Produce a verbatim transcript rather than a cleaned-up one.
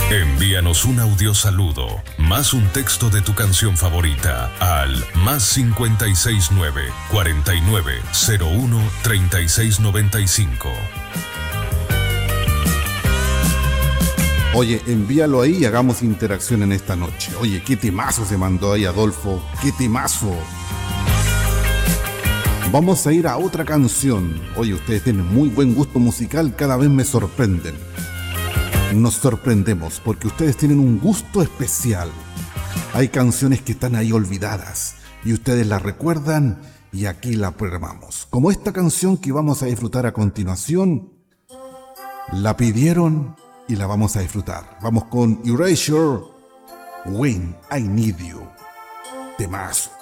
Envíanos un audio saludo, más un texto de tu canción favorita al más cincuenta y seis nueve, cuarenta y nueve, cero uno, treinta y seis noventa y cinco. Oye, envíalo ahí y hagamos interacción en esta noche. Oye, qué temazo se mandó ahí Adolfo, qué temazo. Vamos a ir a otra canción. Oye, ustedes tienen muy buen gusto musical, cada vez me sorprenden. Nos sorprendemos porque ustedes tienen un gusto especial. Hay canciones que están ahí olvidadas y ustedes las recuerdan y aquí la programamos. Como esta canción que vamos a disfrutar a continuación, la pidieron y la vamos a disfrutar. Vamos con Erasure, When I Need You. Temazo.